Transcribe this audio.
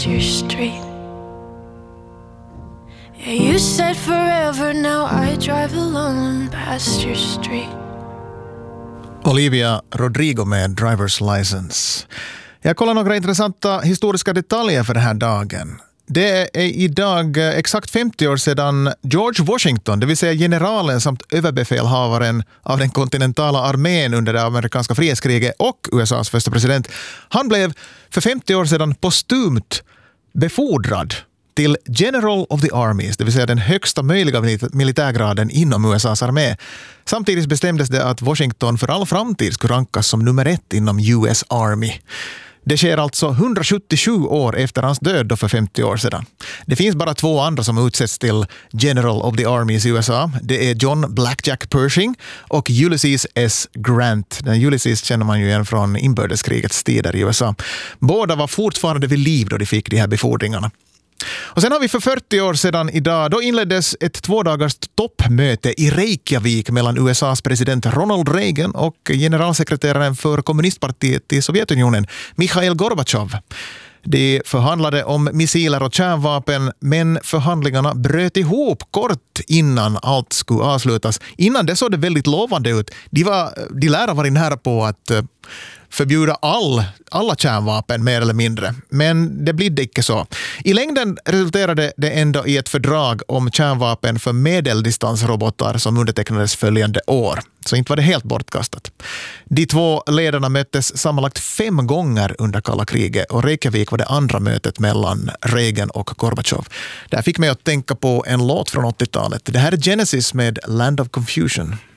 your street. Yeah, you said forever, now I drive alone past your street. Olivia Rodrigo med Driver's License. Jag kollar några intressanta historiska detaljer för den här dagen. Det är idag exakt 50 år sedan George Washington, det vill säga generalen samt överbefälhavaren av den kontinentala armén under det amerikanska frihetskriget och USAs första president, han blev för 50 år sedan postumt befordrad till General of the Armies, det vill säga den högsta möjliga militärgraden inom USAs armé. Samtidigt bestämdes det att Washington för all framtid skulle rankas som nummer 1 inom US Army. Det sker alltså 177 år efter hans död då för 50 år sedan. Det finns bara 2 andra som utsätts till General of the Armies i USA. Det är John Blackjack Pershing och Ulysses S. Grant. Den Ulysses känner man ju igen från inbördeskrigets tider i USA. Båda var fortfarande vid liv då de fick de här befordringarna. Och sen har vi för 40 år sedan idag, då inleddes ett 2-dagars toppmöte i Reykjavik mellan USAs president Ronald Reagan och generalsekreteraren för kommunistpartiet i Sovjetunionen, Mikhail Gorbachev. De förhandlade om missiler och kärnvapen, men förhandlingarna bröt ihop kort innan allt skulle avslutas. Innan det såg det väldigt lovande ut. De lärde varit nära på att förbjuda alla kärnvapen mer eller mindre. Men det blev inte så. I längden resulterade det ändå i ett fördrag om kärnvapen för medeldistansrobotar som undertecknades följande år. Så inte var det helt bortkastat. De 2 ledarna möttes sammanlagt 5 gånger under kalla kriget och Reykjavik var det andra mötet mellan Reagan och Gorbachev. Det här fick mig att tänka på en låt från 80-talet. Det här är Genesis med Land of Confusion.